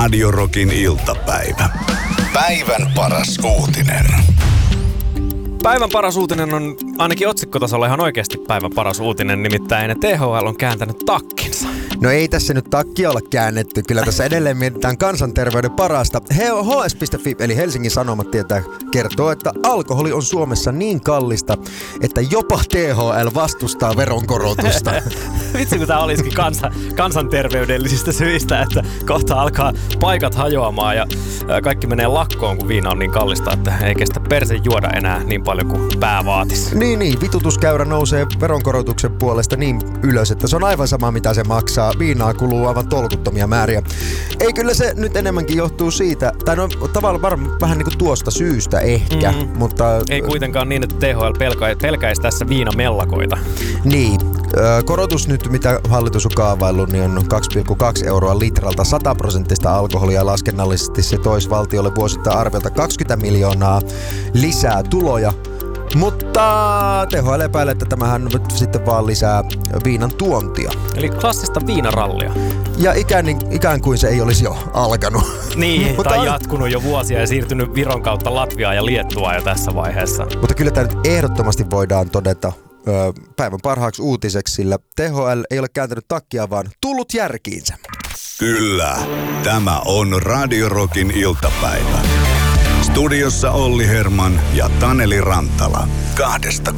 Radio Rockin iltapäivä. Päivän paras uutinen. Päivän paras uutinen on ainakin otsikkotasolla ihan oikeasti päivän paras uutinen, nimittäin THL on kääntänyt takkinsa. No ei tässä nyt takkia olla käännetty, kyllä tässä edelleen mietitään kansanterveyden parasta. HS.fi eli Helsingin Sanomat kertoo, että alkoholi on Suomessa niin kallista, että jopa THL vastustaa veronkorotusta. Vitsi kun tää olisikin kansanterveydellisistä syistä, että kohta alkaa paikat hajoamaan ja kaikki menee lakkoon, kun viina on niin kallista, että ei kestä perse juoda enää niin paljon kuin pää vaatisi. Niin, vitutuskäyrä nousee veronkorotuksen puolesta niin ylös, että se on aivan sama mitä se maksaa. Viinaa kuluu aivan tolkuttomia määriä. Ei, kyllä se nyt enemmänkin johtuu siitä, tai no tavallaan varmaan vähän niin kuin tuosta syystä ehkä, mutta... Ei kuitenkaan niin, että THL pelkäisi tässä viinamellakoita. Niin, korotus nyt mitä hallitus on kaavaillut, niin on 2,2 euroa litralta 100% alkoholia. Laskennallisesti se toisi valtiolle vuosittain arviolta 20 miljoonaa lisää tuloja. Mutta THL epäilee, että tämähän nyt sitten vaan lisää viinan tuontia. Eli klassista viinarallia. Ja ikään kuin se ei olisi jo alkanut. Niin, tai jatkunut jo vuosia ja siirtynyt Viron kautta Latviaan ja Liettuaan jo tässä vaiheessa. Mutta kyllä tämä nyt ehdottomasti voidaan todeta päivän parhaaksi uutiseksi, sillä THL ei ole kääntänyt takkia, vaan tullut järkiinsä. Kyllä, tämä on Radio Rockin iltapäivä. Studiossa Olli Herman ja Taneli Rantala. 2